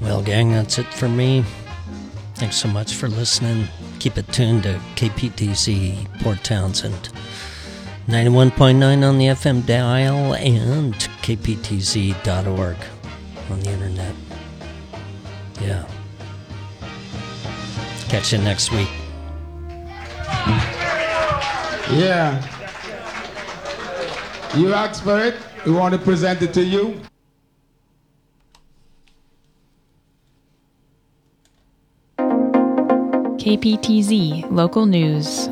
Well, gang, that's it for me. Thanks so much for listening. Keep it tuned to KPTZ Port Townsend. 91.9 on the FM dial and kptz.org on the internet. Yeah. Catch you next week. Yeah. You asked for it. We want to present it to you. KPTZ Local News.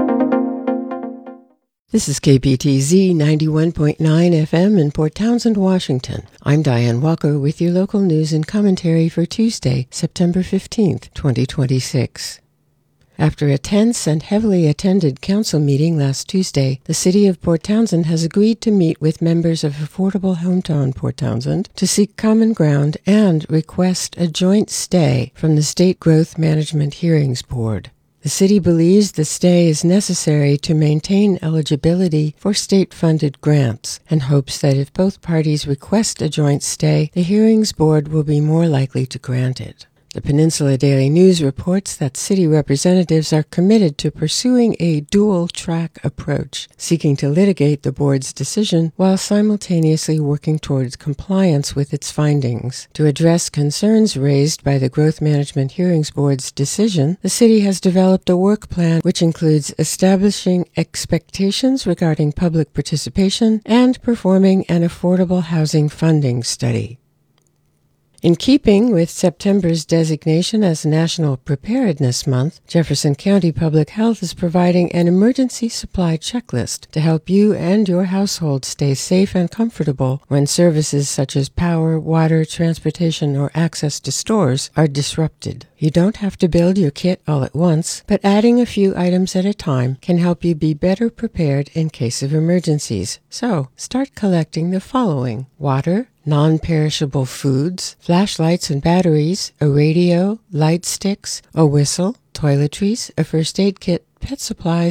This is KPTZ 91.9 FM in Port Townsend, Washington. I'm Diane Walker with your local news and commentary for Tuesday, September 15th, 2026. After a tense and heavily attended council meeting last Tuesday, the City of Port Townsend has agreed to meet with members of Affordable Hometown Port Townsend to seek common ground and request a joint stay from the State Growth Management Hearings Board. The city believes the stay is necessary to maintain eligibility for state-funded grants and hopes that if both parties request a joint stay, the hearings board will be more likely to grant it. The Peninsula Daily News reports that city representatives are committed to pursuing a dual-track approach, seeking to litigate the board's decision while simultaneously working towards compliance with its findings. To address concerns raised by the Growth Management Hearings Board's decision, the city has developed a work plan which includes establishing expectations regarding public participation and performing an affordable housing funding study. In keeping with September's designation as National Preparedness Month, Jefferson County Public Health is providing an emergency supply checklist to help you and your household stay safe and comfortable when services such as power, water, transportation, or access to stores are disrupted. You don't have to build your kit all at once, but adding a few items at a time can help you be better prepared in case of emergencies. So, start collecting the following: water, non-perishable foods, flashlights and batteries, a radio, light sticks, a whistle, toiletries, a first aid kit, pet supplies,